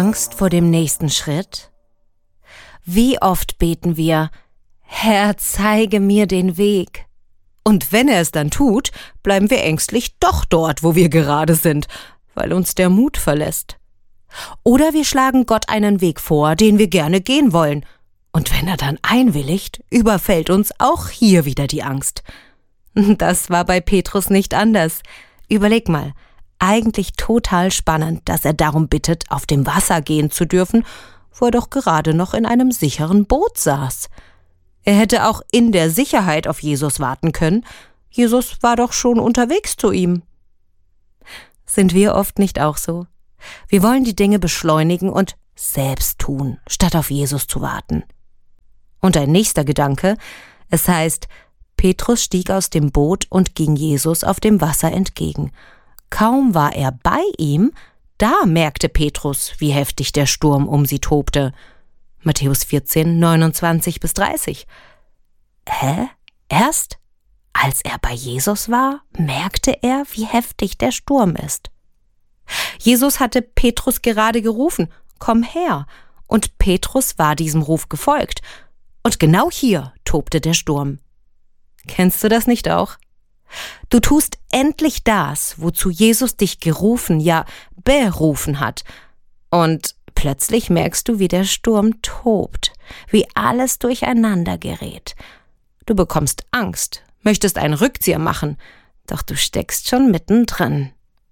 Angst vor dem nächsten Schritt? Wie oft beten wir: Herr, zeige mir den Weg. Und wenn er es dann tut, bleiben wir ängstlich doch dort, wo wir gerade sind, weil uns der Mut verlässt. Oder wir schlagen Gott einen Weg vor, den wir gerne gehen wollen. Und wenn er dann einwilligt, überfällt uns auch hier wieder die Angst. Das war bei Petrus nicht anders. Überleg mal, eigentlich total spannend, dass er darum bittet, auf dem Wasser gehen zu dürfen, wo er doch gerade noch in einem sicheren Boot saß. Er hätte auch in der Sicherheit auf Jesus warten können. Jesus war doch schon unterwegs zu ihm. Sind wir oft nicht auch so? Wir wollen die Dinge beschleunigen und selbst tun, statt auf Jesus zu warten. Und ein nächster Gedanke, es heißt, Petrus stieg aus dem Boot und ging Jesus auf dem Wasser entgegen. Kaum war er bei ihm, da merkte Petrus, wie heftig der Sturm um sie tobte. Matthäus 14, 29-30. Erst als er bei Jesus war, merkte er, wie heftig der Sturm ist. Jesus hatte Petrus gerade gerufen: Komm her! Und Petrus war diesem Ruf gefolgt. Und genau hier tobte der Sturm. Kennst du das nicht auch? Du tust endlich das, wozu Jesus dich gerufen, ja berufen hat. Und plötzlich merkst du, wie der Sturm tobt, wie alles durcheinander gerät. Du bekommst Angst, möchtest einen Rückzieher machen, doch du steckst schon mittendrin.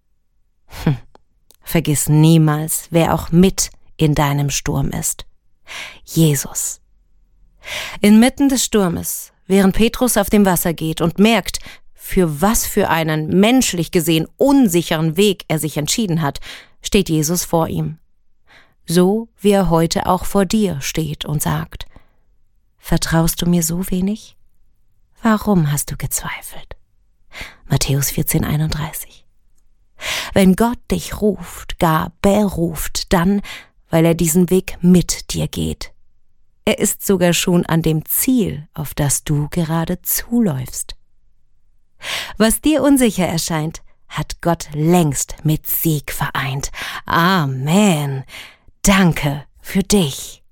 Vergiss niemals, wer auch mit in deinem Sturm ist. Jesus. Inmitten des Sturmes, während Petrus auf dem Wasser geht und merkt, für was für einen menschlich gesehen unsicheren Weg er sich entschieden hat, steht Jesus vor ihm. So wie er heute auch vor dir steht und sagt: Vertraust du mir so wenig? Warum hast du gezweifelt? Matthäus 14, 31. Wenn Gott dich ruft, gar beruft, dann, weil er diesen Weg mit dir geht. Er ist sogar schon an dem Ziel, auf das du gerade zuläufst. Was dir unsicher erscheint, hat Gott längst mit Sieg vereint. Amen. Danke für dich.